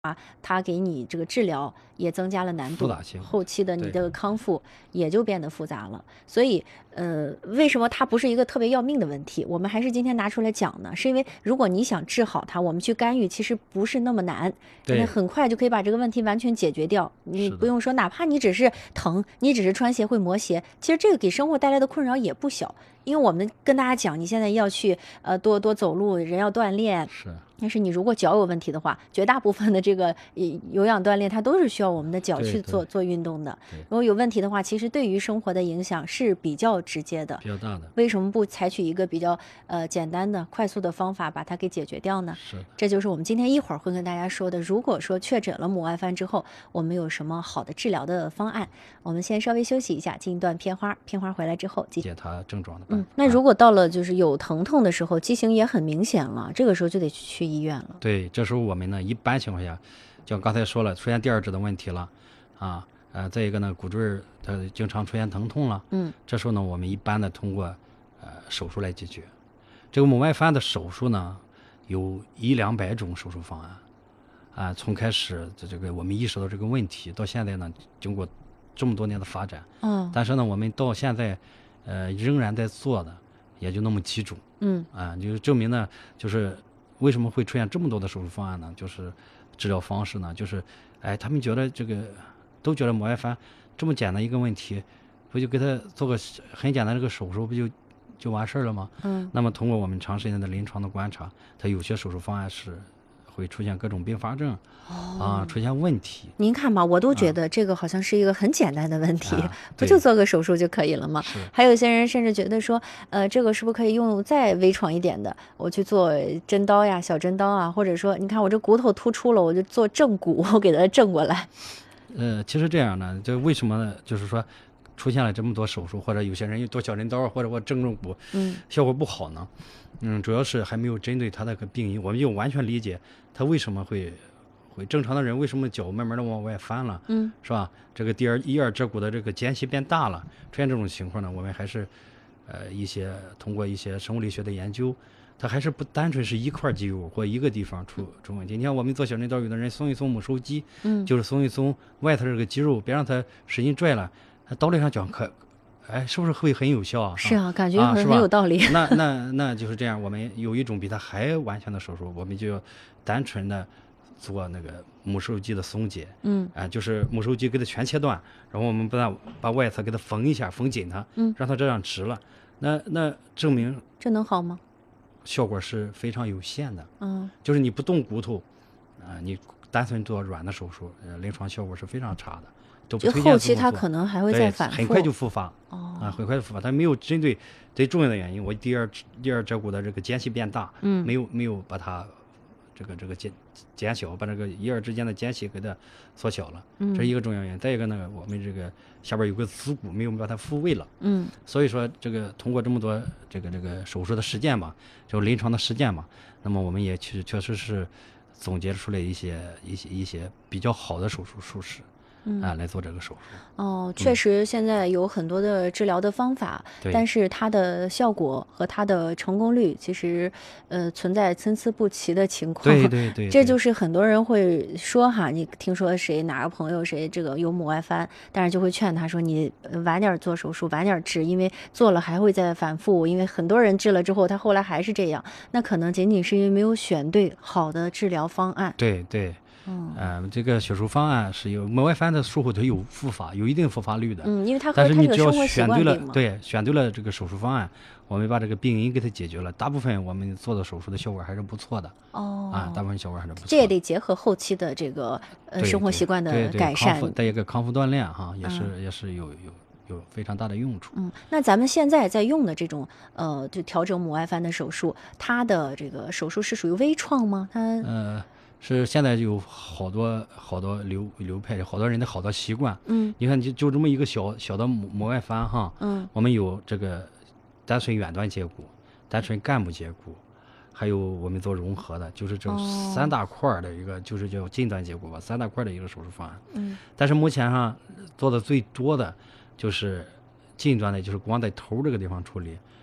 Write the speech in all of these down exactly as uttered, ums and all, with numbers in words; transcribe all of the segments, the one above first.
它给你这个治疗也增加了难度， 复杂性， 后期的你对的康复也就变得复杂了。所以，呃，为什么它不是一个特别要命的问题？我们还是今天拿出来讲呢，是因为如果你想治好它，我们去干预其实不是那么难，你对， 很快就可以把这个问题完全解决掉。你是的， 不用说，哪怕你只是疼，你只是穿鞋会磨鞋，其实这个给生活带来的困扰也不小。因为我们跟大家讲，你现在要去呃多多走路，人要锻炼。 是， 但是你如果脚有问题的话，绝大部分的这个呃有氧锻炼，它都是需要我们的脚对对去做做运动的。 对， 如果有问题的话，其实对于生活的影响是比较直接的。 比较大的， 为什么不采取一个比较呃简单的、快速的方法把它给解决掉呢？ 是， 这就是我们今天一会儿会跟大家说的。如果说确诊了母外翻之后，我们有什么好的治疗的方案？我们先稍微休息一下，进一段片花。片花回来之后，继续。 解它症状的办嗯法。， 那如果到了就是有疼痛的时候，畸形也很明显了，这个时候就得去医院了。 对，这时候我们呢，一般情况下，就像刚才说了，出现第二指的问题了，啊，呃，再一个呢，骨椎儿它经常出现疼痛了， 嗯， 这时候呢，我们一般的通过呃手术来解决。这个母外翻的手术呢，有一两百种手术方案，啊，从开始这这个我们意识到这个问题，到现在呢，经过这么多年的发展， 哦， 但是呢，我们到现在，呃，仍然在做的也就那么几种。 嗯啊，就是证明呢，就是为什么会出现这么多的手术方案呢？就是治疗方式呢，就是哎，他们觉得这个都觉得母外翻这么简单一个问题，不就给他做个很简单这个手术，不就就完事儿了吗？ 嗯， 那么通过我们长时间的临床的观察，他有些手术方案是会出现各种并发症，啊，出现问题。 您看吧，我都觉得这个好像是一个很简单的问题， 啊对不就做个手术就可以了吗？ 是还有些人甚至觉得说，呃，这个是不是可以用再微创一点的？我去做针刀呀、小针刀啊，或者说，你看我这骨头突出了，我就做正骨，我给它正过来。 呃，其实这样呢，就为什么呢？就是说出现了这么多手术，或者有些人又做小针刀，或者我正中骨， 嗯效果不好呢？嗯，主要是还没有针对他的个病因，我们就完全理解他为什么会会正常的人为什么脚慢慢的往外翻了， 嗯， 是吧？这个第二一二趾骨的这个间隙变大了，出现这种情况呢，我们还是呃一些通过一些生物力学的研究。它还是不单纯是一块肌肉或一个地方出出问题。你看，我们做小针刀，有的人松一松母手肌， 嗯， 就是松一松外头这个肌肉，别让它使劲拽了，道理上讲可，哎，是不是会很有效啊？ 是啊，感觉很啊是吧很有道理。 那那那就是这样，我们有一种比它还完全的手术，我们就要单纯的做那个母手肌的松解， 嗯啊、就是母手肌给它全切断，然后我们把它把外侧给它缝一下，缝紧它， 嗯， 让它这样直了。那那证明这能好吗？ 效果是非常有限的， 嗯， 就是你不动骨头，啊、你单纯做软的手术，呃，临床效果是非常差的，都不就推荐后期它这么做可能还会对再反复。 很快就复发， 哦， 啊，很快就复发。它没有针对最重要的原因，我第二第二趾骨的这个间隙变大， 嗯没有没有把它这个这个减减小，把这个一二之间的间隙给它缩小了， 嗯这是一个重要原因。再一个呢，我们这个下边有个子骨没有把它复位了。 嗯所以说，这个通过这么多这个这个手术的实践嘛，就临床的实践嘛，那么我们也确确实是总结出来一些一些一些比较好的手术术式， 嗯啊，来做这个手术。 哦，确实现在有很多的治疗的方法， 对但是它的效果和它的成功率其实呃存在参差不齐的情况。 对对对， 这对就是很多人会说哈，你听说谁哪个朋友谁这个有母外翻，但是就会劝他说你呃晚点做手术，晚点治，因为做了还会再反复，因为很多人治了之后他后来还是这样，那可能仅仅是因为没有选对好的治疗方案。 对对， 嗯嗯、这个手术方案是有母外翻的术后它有复发，有一定复发率的。 嗯，因为他和但是他这个你只要生活习选对了惯病，嘛。 对，选对了这个手术方案，我们把这个病因给它解决了，大部分我们做的手术的效果还是不错的， 哦， 啊，大部分效果还是不错的。 这也得结合后期的这个呃对生活对习惯的对对改善康复。再一个康复锻炼哈，也是、 嗯也是有有有非常大的用处。 嗯，那咱们现在在用的这种呃，就调整母外翻的手术，它的这个手术是属于微创吗？它呃，是现在有好多好多流流派，好多人的好多习惯。 嗯你看，就就这么一个小小的母母外翻哈， 嗯我们有这个单纯远端接骨、单纯干部接骨，还有我们做融合的，就是这哦三大块儿的一个，就是叫近端接骨吧，三大块儿的一个手术方案。 嗯但是目前上做的最多的就是近端的，就是光在头这个地方处理，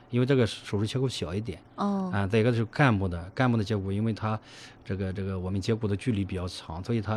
因为这个手术切口小一点。 哦， 啊，再一个就是干部的干部的接骨，因为它这个这个我们接骨的距离比较长，所以它